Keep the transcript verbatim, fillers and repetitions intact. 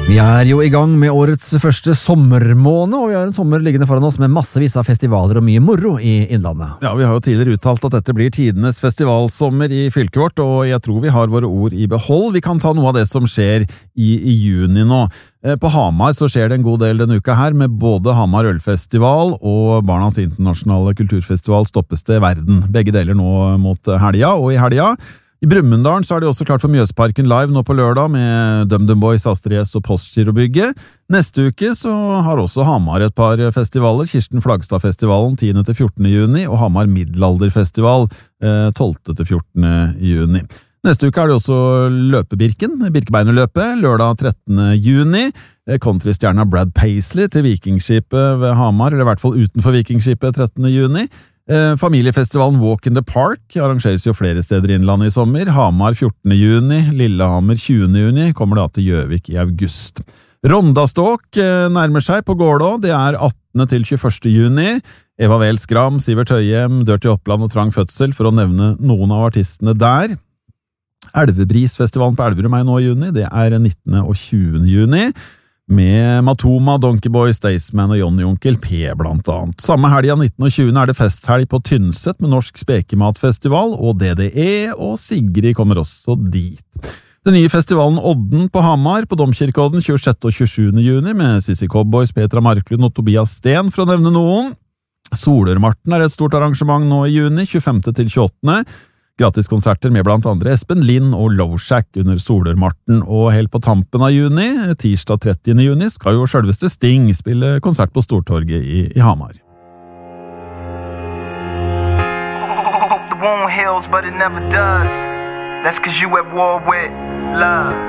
Vi er jo i gang med årets første sommermåned, og vi har en sommer liggende foran oss med massevis av festivaler og mye moro i Innlandet. Ja, vi har jo tidligere uttalt at dette blir tidenes festivalsommer i fylket vårt, og jeg tror vi har våre ord i behold. Vi kan ta noe av det som skjer i, i juni nå. På Hamar så skjer det en god del denne uka her, med både Hamar Ølfestival og Barnas internasjonale kulturfestival Stoppested Verden. Begge deler nå mot helga, og i helga I Brumunddal så er det også klart for Mjøsparken live nå på lørdag med DumDum Boys, Astrid S og Postgirobygget. Neste uke så har også Hamar et par festivaler, Kirsten Flagstad-festivalen tiende til fjortende juni og Hamar Middelalderfestival tolvte til fjortende juni. Neste uke er det også Løpebirken, Birkebeinerløpet, lørdag trettende juni. Countrystjerna Brad Paisley til Vikingskipet ved Hamar, eller I hvert fall utenfor Vikingskipet trettende juni. Familiefestivalen Walk in the Park arrangeres jo flere steder I Innlandet I sommer. Hamar fjortende juni, Lillehammer tjuende juni, kommer da til Gjøvik I august. Rondastok nærmer seg på Gålå, det er attende til tjueførste juni. Eva Vel Skram, Sivert Høyem, Dirty Oppland og Trang Fødsel, for å nevne noen av artistene der. Elvebrisfestivalen på Elverum er nå I juni, det er nittende og tjuende juni. Med Matoma, Donkeyboy, Staysman og Johnny Onkel P blant annet. Samme helga nittende og tjuende er det festhelg på Tynset med Norsk Spekematfestival, og D D E og Sigrid kommer også dit. Den nye festivalen Odden på Hamar på Domkirkeodden tjuesjette og tjuesjuende juni med Sissi Cowboys, Petra Marklund og Tobias Sten for å nevne noen. Solermarten er et stort arrangement nå I juni, tjuefemte til tjueåttende. Gratiskonserter med blant andre Espen Lind og Lowshack under Solermarten, og helt på tampen av juni, tirsdag trettiende juni, skal jo selveste Sting spille konsert på Stortorget I, I Hamar. The wound heals, but it never does. That's 'cause you at war with love.